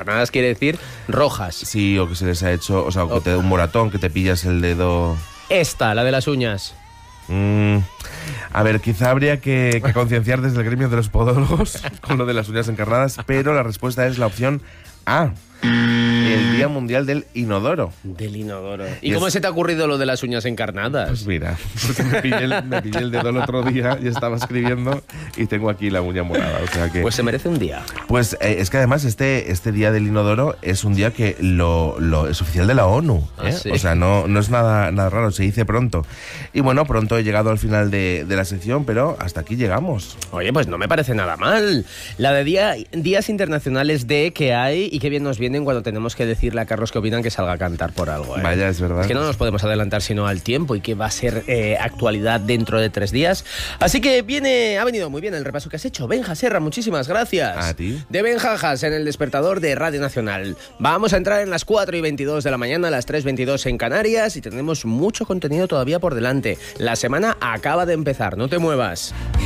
encarnadas quiere decir rojas. Sí, o que se les ha hecho, o sea, o que te da un moratón, que te pillas el dedo. Esta, la de las uñas. A ver, quizá habría que concienciar desde el gremio de los podólogos con lo de las uñas encarnadas, pero la respuesta es la opción A. El Día Mundial del Inodoro. Del inodoro. ¿Y cómo se te ha ocurrido lo de las uñas encarnadas? Pues mira, porque me pillé el dedo el otro día y estaba escribiendo y tengo aquí la uña morada, o sea que... Pues se merece un día. Pues es que además este Día del Inodoro es un día que es oficial de la ONU, ¿eh? ¿Sí? O sea, no es nada raro, se dice pronto. Y bueno, pronto he llegado al final de la sección, pero hasta aquí llegamos. Oye, pues no me parece nada mal. La de días internacionales de que hay y que bien nos vienen cuando tenemos que decirle a Carlos que opinan que salga a cantar por algo, ¿eh? Vaya, es verdad. Es que no nos podemos adelantar sino al tiempo y que va a ser actualidad dentro de 3 días. Así que ha venido muy bien el repaso que has hecho. Benja Serra, muchísimas gracias. A ti. De Benjajas en el despertador de Radio Nacional. Vamos a entrar en las 4:22 de la mañana, las 3:22 en Canarias y tenemos mucho contenido todavía por delante. La semana acaba de empezar, no te muevas.